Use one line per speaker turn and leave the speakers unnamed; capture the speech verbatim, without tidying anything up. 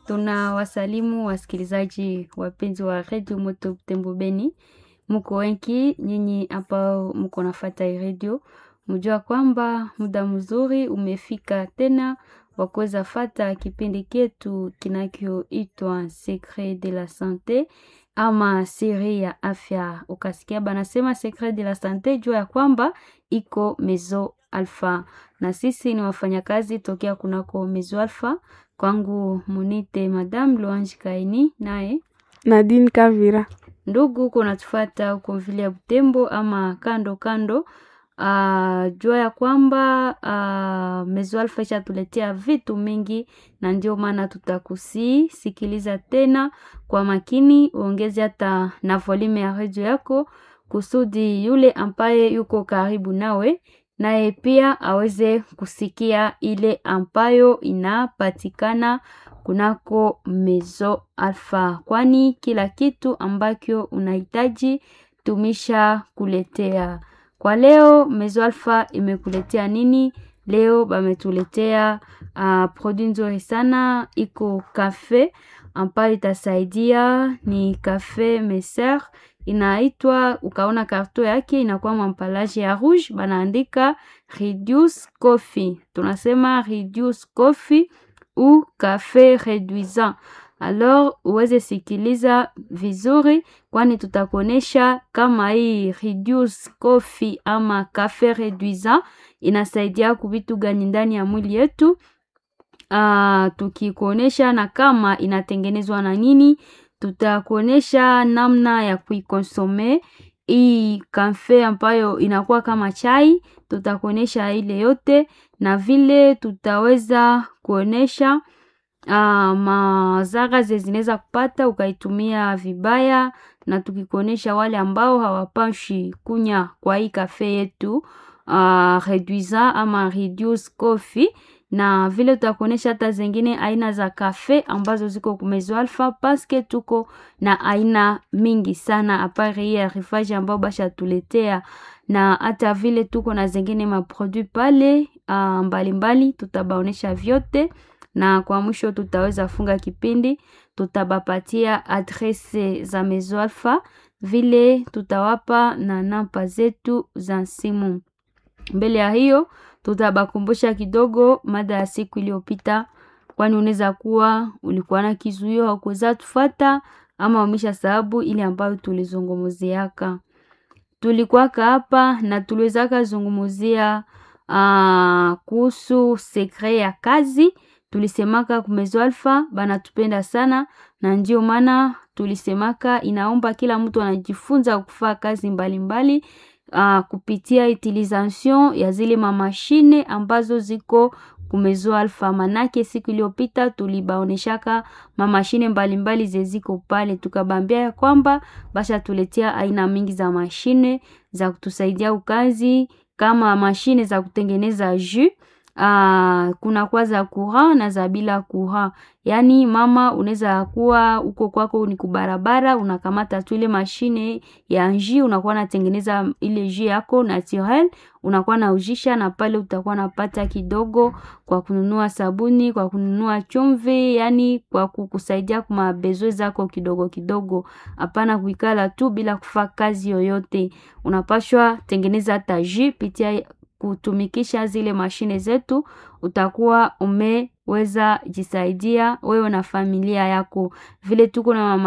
Tuna wasalimu wasikilizaji wapenzi wa Radio Moto Butembo Beni. Muko wengi nyinyi ambao mko nafuata hii radio. Mjua kwamba muda mzuri umefika tena wa kuweza fata kipindi chetu kinachoitwa Secret de la Santé ama siri ya afya. Ukasikia banasema Secret de la Santé, jua ya kwamba iko Mezo Alpha. Na sisi ni wafanyakazi tokea kunako Mezo Alpha. Kwangu munite Madame Louange Kaini, nae
Nadine Kavira.
Ndugu uko natufuata uko vile ya Butembo ama kando kando. Uh, jua ya kwamba uh, Mezo Alpha ishatuletea vitu mingi, na ndio maana tutakusi sikiliza tena kwa makini, uongeze hata na volume ya radio yako kusudi yule ambaye yuko karibu nawe naye pia aweze kusikia ile ambayo inapatikana kunako Mezo Alpha, kwani kila kitu ambacho unahitaji tumisha kuletea. Kwa leo Mezo Alpha imekuletea nini? Leo bametuletea uh, produit nzuri sana, iko kafe ambayo itasaidia, ni kafe Messer, inaitwa, ukaona karto yake inakuwa mampalaje ya rouge, banaandika reduce coffee. Tunasema reduce coffee ou café réduisant. Alors uweze sikiliza vizuri, kwani tutakonesha kama hii reduce coffee ama café réduisant inasaidia kuvitu gani ndani ya mwili yetu. Uh, tukikuonesha na kama inatengenezwa na nini, tutakuonesha namna ya kuikonsome hii kafe ambayo inakuwa kama chai, tutakuonesha ile yote, na vile tutaweza kuonesha uh, mazara zinaweza kupata ukaitumia vibaya, na tukikuonesha wale ambao hawapashi kunya kwa hii kafe yetu uh, reduisant ama reduce coffee, na vile tutakuonesha hata zingine aina za kafe ambazo ziko Mezo Alpha, paske tuko na aina mingi sana apare ya rifaji ambao basha tuletea, na hata vile tuko na zingine maproduit pale uh, mbalimbali tutabaonesha vyote, na kwa mwisho tutaweza funga kipindi, tutabapatia adrese za Mezo Alpha, vile tutawapa na namba zetu za simu. Mbele ya hiyo tutabakumbusha kidogo mada ya siku iliyopita, kwani unaweza kuwa ulikuwa na kizuio haukuweza tufuata ama umesha sababu ile ambayo tulizungumziaka. Tulikuwaka hapa na tuliweza kuzungumzia uh, kuhusu secret ya kazi. Tulisemaka ku Mezo Alpha banatupenda sana, na ndio maana tulisemaka inaomba kila mtu anajifunza kufanya kazi mbalimbali mbali, Uh, kupitia utilisation ya zile mamashine ambazo ziko ku Mezo Alpha. Manake siku iliyopita tulibaoneshaka mamashine mbalimbali zeziko pale, tukabambia ya kwamba basha tuletea aina mingi za mashine za kutusaidia ukazi, kama mashine za kutengeneza jus. Uh, kuna kwa za courant na za bila courant. Yani mama unaweza kuwa uko kwako ni kubarabara, unakamata tu ile mashine ya jus, unakuwa unatengeneza ile jus yako naturel, unakuwa na ujisha, na pale utakuwa napata kidogo kwa kununua sabuni, kwa kununua chumvi, yani kwa kukusaidia kuma bezo zako kidogo kidogo. Hapana kuikala tu bila kufanya kazi yoyote. Unapashwa tengeneza hata jus pitia kutumikisha zile mashine zetu, utakuwa umeweza jisaidia wewe na familia yako. Vile tuko na mama